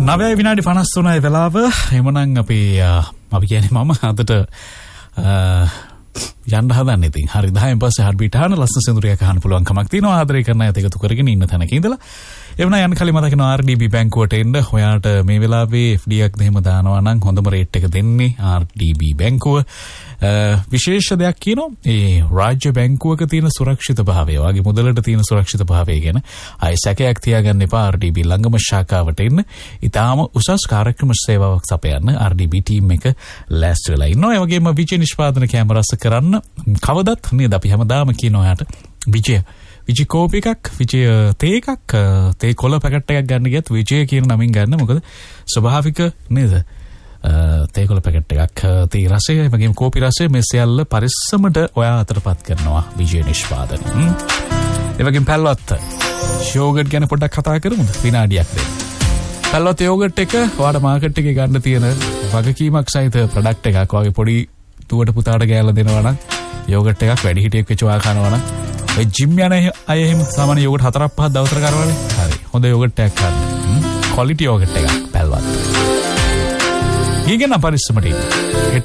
9 විනාඩි 53 වෙලාව. එමනම් අපි කියන්නේ මම අදට යන්න හදන්නේ. ඉතින් හරි 10න් පස්සේ හඩ්බීට් අහන ලස්සන සෙන්දුරියක් අහන්න පුළුවන් කමක් තියෙනවා. ආදරය කරන අයත් එකතු කරගෙන ඉන්න තැනක ඉඳලා. එවන යන්න කලින් මතක කරනවා RDB බැංකුවට එන්න. ඔයාට මේ වෙලාවේ FD එකක් දෙහිම දානවා නම් හොඳම රේට් එක දෙන්නේ RDB බැංකුව. විශේෂ දෙයක් කියනවා ඒ රාජ්‍ය බැංකුවක තියෙන සුරක්ෂිතභාවය වගේ මුදලට තියෙන සුරක්ෂිතභාවය ගැන අය සැකයක් තියාගන්න එපා. RDB ළඟම ශාඛාවට එන්න. ඊටාම උසස් කාර්යක්‍රම සේවාවක් සපයන්න RDB ටීම් එක ලෑස්ති වෙලා ඉන්නවා. ඒ වගේම විජය නිෂ්පාදන කැමරාස් කරන්න කවදත් නේද අපි හැමදාම කියනවා යාට විජය කෝප් එකක් විජය තේ එකක් තේ කොළ පැකට් එකක් ගන්න ගියත් විජය කියන නමින් ගන්න. මොකද ස්වභාවික නේද තේ කොළ පැකට් එකක් තේ රසය වගේම කෝපි රසය මේ සියල්ල පරිස්සමට ඔයා අතටපත් කරනවා විජය නිෂ්පාදන. ඒ වගේම පැල්වත් යෝගට් ගැන පොඩ්ඩක් කතා කරමුද විනාඩියක් දෙන්න. පැල්වත් යෝගට් එක ඔයාට මාකට් එකේ ගන්න තියෙන වගකීමක් සහිත ප්‍රොඩක්ට් එකක්. ඔයාගේ පොඩි දුවට පුතාට ගෑලා දෙනවා නම් යෝගට් එකක් වැඩි හිටියෙක් වෙච්ච ඔයා කනවා නම් ඔය ජිම් යන අය එහෙම සාමාන්‍ය යෝගට් 4-5 දවසට කරවන්නේ. හරි. හොඳ යෝගට් එකක් ගන්න. ක්වොලිටි යෝගට් එකක් පැල්වත්. ඊගෙන පරිස්සමට ඉන්න.